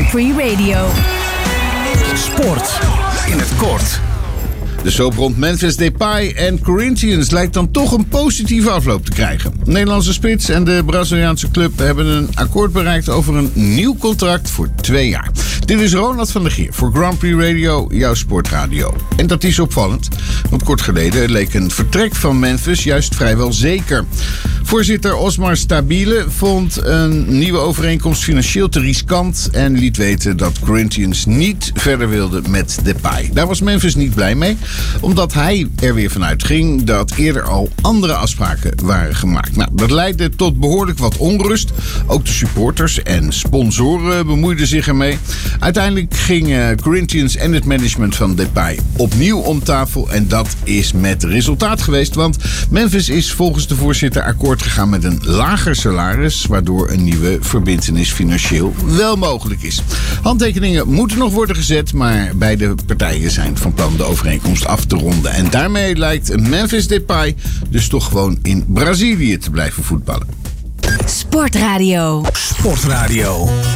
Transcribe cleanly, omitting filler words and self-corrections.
Grand Prix Radio. Sport in het kort. De soap rond Memphis Depay en Corinthians lijkt dan toch een positieve afloop te krijgen. De Nederlandse spits en de Braziliaanse club hebben een akkoord bereikt over een nieuw contract voor 2 jaar. Dit is Ronald van der Geer voor Grand Prix Radio, jouw sportradio. En dat is opvallend, want kort geleden leek een vertrek van Memphis juist vrijwel zeker. Voorzitter Osmar Stabile vond een nieuwe overeenkomst financieel te riskant en liet weten dat Corinthians niet verder wilde met Depay. Daar was Memphis niet blij mee, omdat hij er weer vanuit ging dat eerder al andere afspraken waren gemaakt. Nou, dat leidde tot behoorlijk wat onrust. Ook de supporters en sponsoren bemoeiden zich ermee. Uiteindelijk gingen Corinthians en het management van Depay opnieuw om tafel en dat is met resultaat geweest, want Memphis is volgens de voorzitter akkoord gegaan met een lager salaris, waardoor een nieuwe verbintenis financieel wel mogelijk is. Handtekeningen moeten nog worden gezet, maar beide partijen zijn van plan de overeenkomst af te ronden. En daarmee lijkt Memphis Depay dus toch gewoon in Brazilië te blijven voetballen. Sportradio. Sportradio.